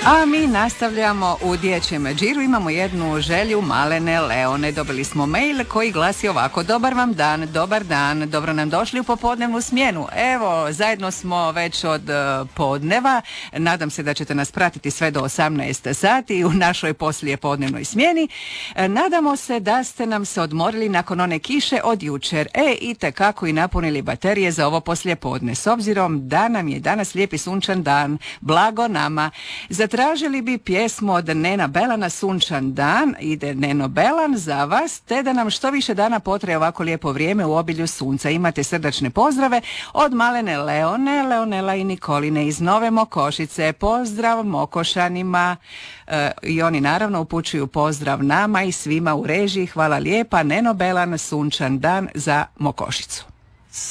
A mi nastavljamo u dječjem džiru, imamo jednu želju Malene Leone. Dobili smo mail koji glasi ovako: dobar vam dan, dobar dan, dobro nam došli u popodnevnu smjenu. Evo, zajedno smo već od podneva, nadam se da ćete nas pratiti sve do 18 sati u našoj poslijepodnevnoj smjeni. Nadamo se da ste nam se odmorili nakon one kiše od jučer, itekako i napunili baterije za ovo poslijepodne. S obzirom da nam je danas lijepi sunčan dan, blago nama. Zatražili bi pjesmu od Nena Belana Sunčan dan, ide Neno Belan za vas, te da nam što više dana potraje ovako lijepo vrijeme u obilju sunca. Imate srdačne pozdrave od Malene Leone, Leonela i Nikoline iz Nove Mokošice. Pozdrav Mokošanima. I oni naravno upućuju pozdrav nama i svima u režiji. Hvala lijepa, Neno Belan Sunčan dan za Mokošicu.